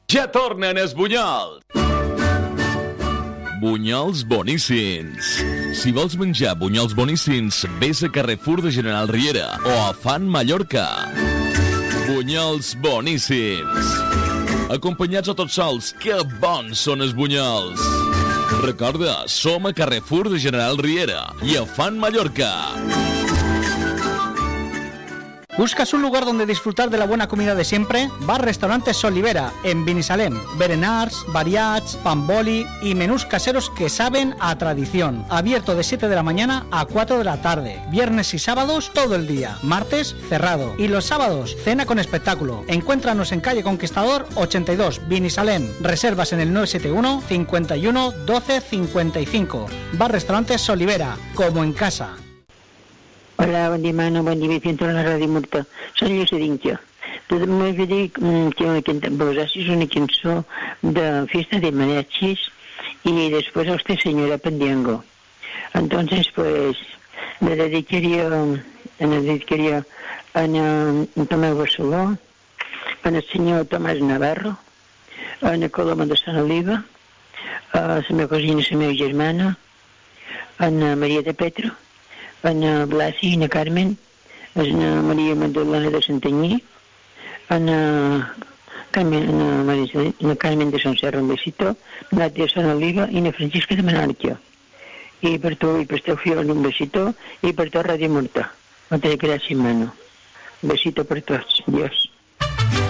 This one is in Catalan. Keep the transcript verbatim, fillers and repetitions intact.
Ja tornen els bunyols! Bunyols boníssims. Si vols menjar bunyols boníssims, vés a Carrefour de General Riera o a Fan Mallorca. Bunyols boníssims. Acompanyats o tots sols, que bons són els bunyols. Recorda, som a Carrefour de General Riera i a Fan Mallorca. ¿Buscas un lugar donde disfrutar de la buena comida de siempre? Bar Restaurante Solivera, en Binissalem. Berenars, variats, pamboli y menús caseros que saben a tradición. Abierto de siete de la mañana a cuatro de la tarde. Viernes y sábados todo el día. Martes cerrado. Y los sábados cena con espectáculo. Encuéntranos en calle Conquistador ochenta y dos, Binissalem. Reservas en el nueve siete uno, cincuenta y uno, doce, cincuenta y cinco. Bar Restaurante Solivera, como en casa. Hola, bon dia, Manu, bon dia, Vicente, la Ràdio Morta. Soc Llucidinca. M'agradaria que posassis una cançó de Fiesta de Mariachis y después a usted, señora Pendiango. Entonces, pues, me dedicaría, me dedicaría a Tomàs Barceló, al senyor Tomàs Navarro, a la Coloma de Sant Oliva, a la meva cosina, la meva germana, a Maria de Petro, a Blasi, a Carmen, a Maria Magdalena de Santanyí, a Carmen, a Carmen de Sant Serra, un besito, a Nàtia de Sant Oliva i a Francisca de Menàrquia. I per tu, i per teu fill, un besito, i per tu, Ràdio Morta. Moltes gràcies, Manu. Un besito per tots. Adiós.